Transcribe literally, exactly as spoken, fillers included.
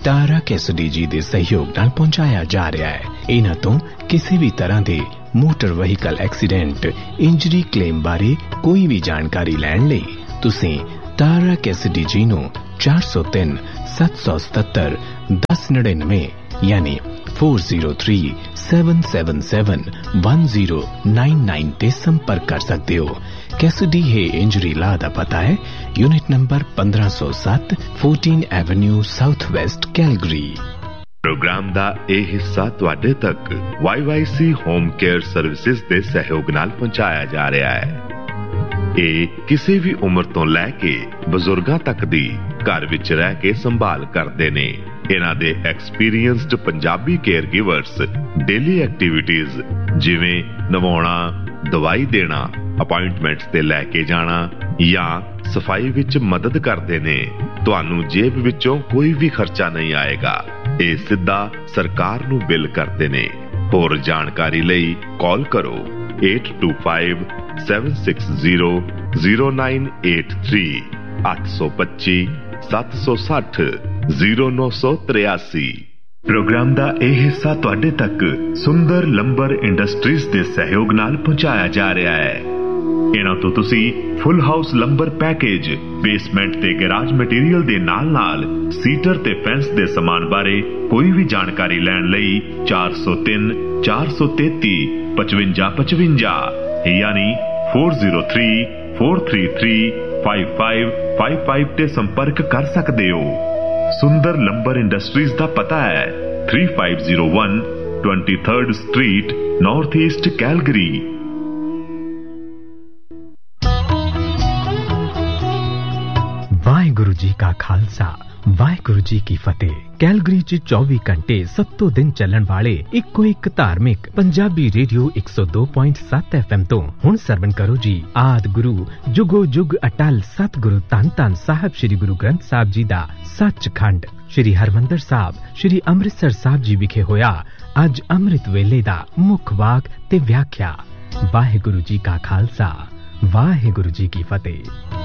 टारा Cassidy जी दे सहयोग नाल पहुंचाया जा रहा है। इन्हां तों किसी भी तरह दे motor vehicle accident injury claim बारे कोई भी जानकारी लैण लई तुसीं टारा कैसिडी जी नूं चार सौ तीन सत्त सौ सतहत्तर दस नड़िनवे यानी four zero three seven seven seven one zero nine nine ते संपर्क कर सकते हो। कैसिडी है इंजरी ला दा पता है यूनिट नंबर पंद्रह सौ सत्त fourteen Avenue south west Calgary. Programme दा ਇਹ ਹਿੱਸਾ ਤੁਹਾਡੇ ਤੱਕ Y Y C home care services ਦੇ ਸਹਿਯੋਗ ਨਾਲ ਪਹੁੰਚਾਇਆ ਜਾ ਰਿਹਾ ਹੈ। ਇਹ ਕਿਸੇ ਵੀ ਉਮਰ ਤੋਂ ਲੈ ਕੇ ਬਜ਼ੁਰਗਾਂ ਤੱਕ ਦੀ ਘਰ ਵਿੱਚ ਰਹਿ ਕੇ ਸੰਭਾਲ ਕਰਦੇ ਨੇ। ਇਹਨਾਂ ਦੇ experienced Punjabi care ਗਿਵਰਸ daily activities ਜਿਵੇਂ ਨਵਾਉਣਾ, ਦਵਾਈ ਦੇਣਾ, ਅਪਾਇੰਟਮੈਂਟਸ ਤੇ ਲੈ ਕੇ ਜਾਣਾ ਜਾਂ ਸਫਾਈ ਵਿੱਚ ਮਦਦ ਕਰਦੇ ਨੇ। ਤੁਹਾਨੂੰ ਜੇਬ ਵਿੱਚੋਂ ਕੋਈ ਵੀ ਖਰਚਾ ਨਹੀਂ ਆਏਗਾ। ਇਹ ਸਿੱਧਾ ਸਰਕਾਰ ਨੂੰ ਬਿੱਲ ਕਰਦੇ ਨੇ। ਹੋਰ ਜਾਣਕਾਰੀ ਲਈ ਕਾਲ ਕਰੋ eight two five seven six zero zero nine eight three ਅੱਠ ਸੌ ਪੱਚੀ ਸੱਤ ਸੌ ਸੱਠ ਜ਼ੀਰੋ ਨੌ ਸੌ ਤਰਿਆਸੀ। ਪ੍ਰੋਗਰਾਮ ਦਾ ਇਹ ਹਿੱਸਾ ਤੁਹਾਡੇ ਤੱਕ ਸੁੰਦਰ ਲੰਬਰ ਇੰਡਸਟਰੀਜ਼ ਦੇ ਸਹਿਯੋਗ ਨਾਲ ਪਹੁੰਚਾਇਆ ਜਾ ਰਿਹਾ ਹੈ। ਇਹਨਾਂ ਤੋਂ ਤੁਸੀਂ ਫੁੱਲ ਹਾਊਸ ਲੰਬਰ ਪੈਕੇਜ, ਬੇਸਮੈਂਟ ਤੇ ਗੈਰਾਜ ਮਟੀਰੀਅਲ ਦੇ ਨਾਲ-ਨਾਲ ਸੀਟਰ ਤੇ ਫੈਂਸ ਦੇ ਸਮਾਨ ਬਾਰੇ ਕੋਈ ਵੀ ਜਾਣਕਾਰੀ ਲੈਣ ਲਈ ਚਾਰ ਸੌ ਤਿੰਨ ਚਾਰ ਸੌ ਤੇਤੀ ਪਚਵੰਜਾ ਪਚਵੰਜਾ ਯਾਨੀ four zero three four three three five five five five ਤੇ ਸੰਪਰਕ ਕਰ ਸਕਦੇ ਹੋ। ਸੁੰਦਰ ਲੰਬਰ ਇੰਡਸਟਰੀਜ਼ ਦਾ ਪਤਾ ਹੈ three five zero one twenty-third street north east Calgary. Waheguru ji का खालसा वाहिगुरु जी की फतेह। कैलगरी च चौबी घंटे सत्तों दिन चलन वाले इको एक धार्मिक पंजाबी रेडियो एक सौ दो पॉइंट सत्त एफ एम तो हुण सरवण करो जी आद गुरु जुगो जुग अटल सतगुरु धन धन साहब श्री गुरु ग्रंथ साहब जी दा सचखंड श्री हरमंदर साहब श्री अमृतसर साहब जी विखे होया अज अमृत वेले दा मुख वाक ते व्याख्या। वाहिगुरु जी का खालसा वाहिगुरु जी की फतेह।